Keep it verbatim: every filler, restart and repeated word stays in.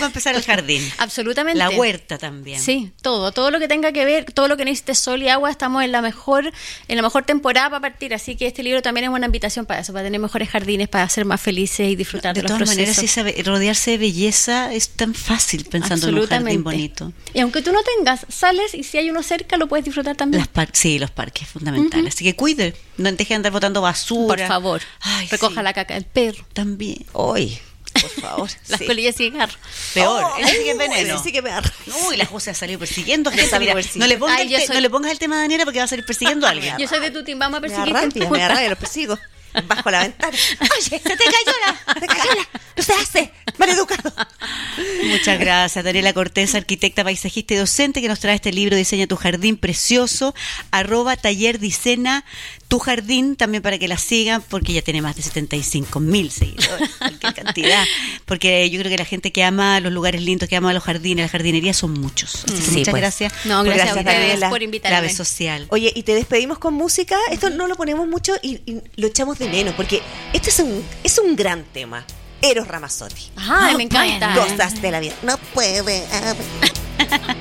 para empezar el jardín. Absolutamente. La huerta también. Sí, todo, todo lo que tenga que ver, todo lo que necesite sol y agua, estamos en la mejor, en la mejor temporada para partir, así que este libro también es una invitación para eso, para tener mejores jardines, para ser más felices y disfrutar de, de los procesos. De todas maneras, esa, rodearse de belleza es tan fácil pensando en un jardín bonito. Y aunque tú no tengas, sales y si hay uno cerca lo puedes disfrutar también. Las par- sí, los parques, fundamental. Uh-huh. Así que cuide, no deje de andar botando basura. Por favor, Ay, recoja sí. la caca del perro. También. Hoy. Por favor. Las sí. colillas de cigarro. Peor, oh, ese sí que es veneno. Ese sí que es peor. Uy, la José ha salido persiguiendo gente. Mira, no, le pongas Ay, el te, soy... no le pongas el tema de Daniela porque va a salir persiguiendo a alguien. Yo soy de tu team, vamos a perseguir. Me arrabia, me arrabia, los persigo. Bajo la ventana. Oye, se te cayó la, te cayó la, no se hace, maleducado. Muchas gracias, Daniela Cortés, arquitecta, paisajista y docente, que nos trae este libro Diseña tu jardín precioso. Arroba taller Dicena tu jardín, también para que la sigan, porque ya tiene más de setenta y cinco mil seguidores, cualquier cantidad. Porque yo creo que la gente que ama los lugares lindos, que ama los jardines, la jardinería, son muchos. Así que sí, muchas pues. gracias. No, gracias, gracias a ustedes Daniela, por invitarme. Clave social. Oye, y te despedimos con música. Esto no lo ponemos mucho y, y lo echamos de menos, porque este es un, es un gran tema. Eros Ramazzotti. Ay, no me encanta. Cosas de la vida. No puede haber.